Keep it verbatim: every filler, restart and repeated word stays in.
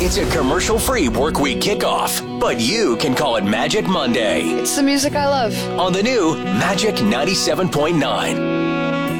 It's a commercial-free workweek kickoff, but you can call it Magic Monday It's the music I love. on the new Magic ninety-seven point nine.